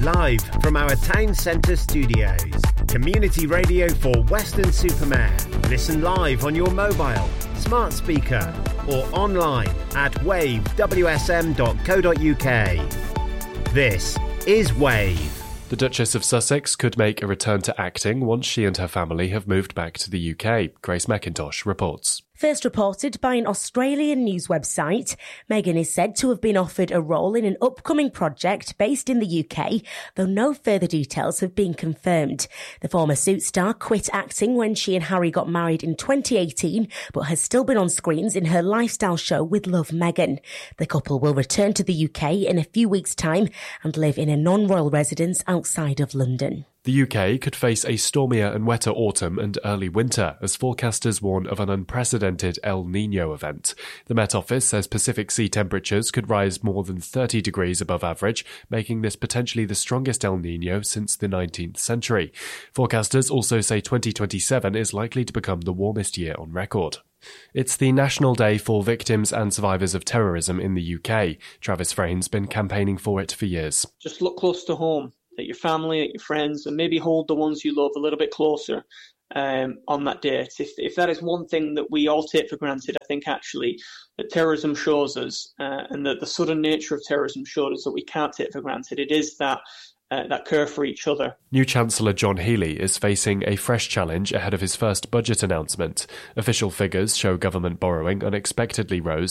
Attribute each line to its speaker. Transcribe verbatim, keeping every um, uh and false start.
Speaker 1: Live from our town centre studios. Community radio for Weston-super-Mare. Listen live on your mobile, smart speaker or online at wave w s m dot co dot u k. This is Wave.
Speaker 2: The Duchess of Sussex could make a return to acting once she and her family have moved back to the U K. Grace McIntosh reports.
Speaker 3: First reported by an Australian news website, Meghan is said to have been offered a role in an upcoming project based in the U K, though no further details have been confirmed. The former Suits star quit acting when she and Harry got married in twenty eighteen, but has still been on screens in her lifestyle show with Love Meghan. The couple will return to the U K in a few weeks' time and live in a non-royal residence outside of London.
Speaker 2: The U K could face a stormier and wetter autumn and early winter as forecasters warn of an unprecedented El Niño event. The Met Office says Pacific Sea temperatures could rise more than thirty degrees above average, making this potentially the strongest El Niño since the nineteenth century. Forecasters also say twenty twenty-seven is likely to become the warmest year on record. It's the National Day for Victims and Survivors of Terrorism in the U K. Travis Frain's been campaigning for it for years.
Speaker 4: Just look close to home. At your family, at your friends, and maybe hold the ones you love a little bit closer um, on that date. If, if that is one thing that we all take for granted, I think actually that terrorism shows us, uh, and that the sudden nature of terrorism showed us that we can't take for granted. It is that Uh, that care for each other.
Speaker 2: New Chancellor John Healey is facing a fresh challenge ahead of his first budget announcement. Official figures show government borrowing unexpectedly rose